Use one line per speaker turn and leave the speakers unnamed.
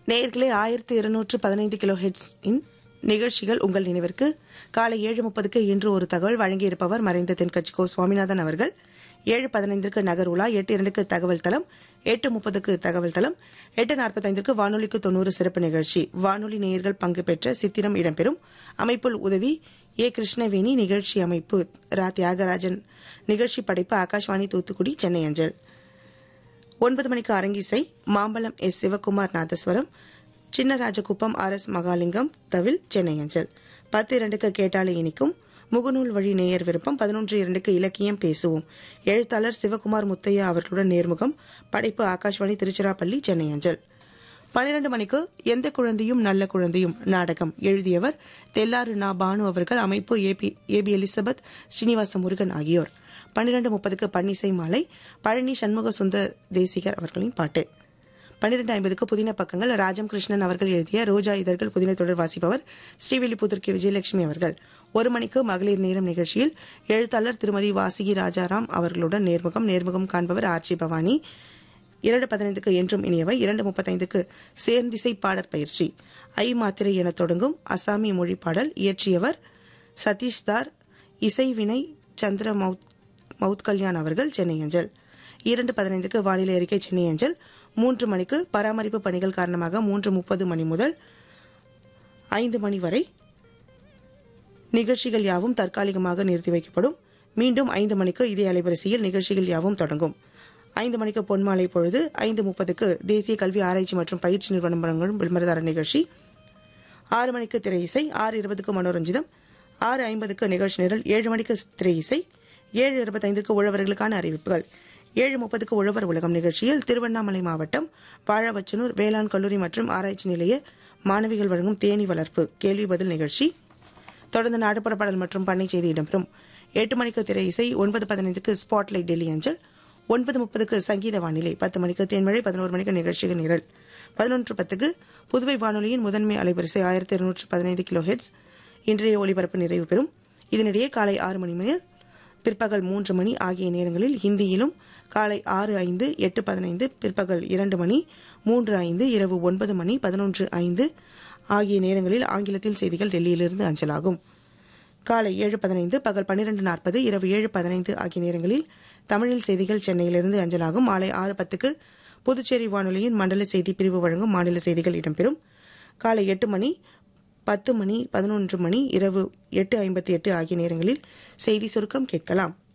நேயர்களே 1215 kilo hertz இன் நிகழ்ச்சிகள் உங்கள் நினைவிற்கு. காலை 7:30க்கு இன்று ஒரு தகவல் வழங்கியிருப்பவர் மறைந்த தென்கட்சி கோ சுவாமிநாதன் அவர்கள். 7:15க்கு நகர் உலா, 8:02க்கு தகவல் தளம், 8:30க்கு தகவல் தளம், 8:45க்கு வானொலிக்கு 90 சிறப்பு நிகழ்ச்சி. வானொலி நேயர்கள் பங்கு பெற்ற சித்திரம் இடம்பெறும். அமைப்பில் உதவி ஏ. கிருஷ்ணவேணி. நிகழ்ச்சி அமைப்பு ரா. தியாகராஜன். நிகழ்ச்சி படைப்பு ஆகாஷ்வாணி தூத்துக்குடி, சென்னை அஞ்சல். 9 மணிக்கு அரங்கிசை. மாம்பலம் எஸ். சிவகுமார் நாதஸ்வரம், சின்னராஜகுப்பம் ஆர். எஸ். மகாலிங்கம் தவில், சென்னை அஞ்சல். 10:02க்கு கேட்டாலே இனிக்கும் முகநூல் வழி நேயர் விருப்பம். 11:02க்கு இலக்கியம் பேசுவோம். எழுத்தாளர் சிவகுமார் முத்தையா அவர்களுடன் நேர்முகம். படைப்பு ஆகாஷ்வாணி திருச்சிராப்பள்ளி, சென்னை அஞ்சல். 12 மணிக்கு எந்த குழந்தையும் நல்ல குழந்தையும் நாடகம். எழுதியவர் தெல்லாறு நா. பானு அவர்கள். அமைப்பு ஏபி எலிசபெத், ஸ்ரீனிவாச முருகன் ஆகியோர். 12:30க்கு பன்னிசை மாலை. பழனி சண்முக சுந்தர தேசிகர் அவர்களின் பாட்டு. 12:50க்கு புதின பக்கங்கள். ராஜம் கிருஷ்ணன் அவர்கள் எழுதிய ரோஜா இதழ்கள் புதின தொடர் வாசிப்பவர் ஸ்ரீவில்லிபுத்தூர் கே. விஜயலட்சுமி அவர்கள். 1 மணிக்கு மகளிர் நேரம் நிகழ்ச்சியில் எழுத்தாளர் திருமதி வாசுகி ராஜாராம் அவர்களுடன் நேர்முகம் காண்பவர் ஆர்ச்சி பவானி. 2:15க்கு என்றும் இனியவை. 2:35க்கு சேர்ந்திசை பாடற் பயிற்சி. ஐ மாத்திரை என தொடங்கும் அசாமி மொழி பாடல். இயற்றியவர் சதீஷ்தார். இசைவினை சந்திர மவுத் கல்யாண் அவர்கள், சென்னை அஞ்சல். 2:15க்கு வானிலை அறிக்கை, சென்னை அஞ்சல். 3 மணிக்கு பராமரிப்பு பணிகள் காரணமாக 3:30 மணி முதல் 5 மணி வரை நிகழ்ச்சிகள் யாவும் தற்காலிகமாக நிறுத்தி வைக்கப்படும். மீண்டும் 5 மணிக்கு இதே அலைவரிசையில் நிகழ்ச்சிகள் யாவும் தொடங்கும். 5 மணிக்கு பொன்மாலை பொழுது. 5:30க்கு தேசிய கல்வி ஆராய்ச்சி மற்றும் பயிற்சி நிறுவனம் வழங்கும் விளம்பரதார நிகழ்ச்சி. 6 மணிக்கு திரை இசை. 6:20க்கு மனோரஞ்சிதம். 6:50க்கு நிகழ்ச்சி நிரல். 7 மணிக்கு திரை இசை. 7:25க்கு உழவர்களுக்கான அறிவிப்புகள். 7:30க்கு உழவர் உலகம் நிகழ்ச்சியில் திருவண்ணாமலை மாவட்டம் வாழவச்சனூர் வேளாண் கல்லூரி மற்றும் ஆராய்ச்சி நிலைய மாணவிகள் வழங்கும் தேனீ வளர்ப்பு கேள்வி பதில் நிகழ்ச்சி. தொடர்ந்து நாட்டுப்புற பாடல் மற்றும் பண்ணை செய்தி இடம்பெறும். 8 மணிக்கு திரை இசை. 9:15க்கு ஸ்பாட்லைட் டெல்லி அஞ்சல். 9:30க்கு சங்கீத வானிலை. 10 மணிக்கு தேன்மழை. 11 மணிக்கு நிகழ்ச்சிகள் நிரல். 11:10க்கு புதுவை வானொலியின் முதன்மை அலைவரிசை 1215 கிலோ ஹெர்ட்ஸ் இன்றைய ஒலிபரப்பு நிறைவு பெறும். இதனிடையே காலை 6 மணி முதல் பிற்பகல் 3 மணி ஆகிய நேரங்களில் ஹிந்தியிலும், காலை 6:05, 8:15, பிற்பகல் 2 மணி, 3:05, இரவு 9 மணி, 11:05 ஆகிய நேரங்களில் ஆங்கிலத்தில் செய்திகள் டெல்லியிலிருந்து அஞ்சலாகும். காலை 7:15, பகல் 12:40, இரவு 7:15 ஆகிய நேரங்களில் தமிழில் செய்திகள் சென்னையிலிருந்து அஞ்சலாகும். மாலை 6:10க்கு புதுச்சேரி வானொலியின் மண்டல செய்தி பிரிவு வழங்கும் மாநில செய்திகள் இடம்பெறும். காலை 8 மணி, 10 மணி, 11 மணி, இரவு 8:58 ஆகிய நேரங்களில் செய்தி சுருக்கம் கேட்கலாம்.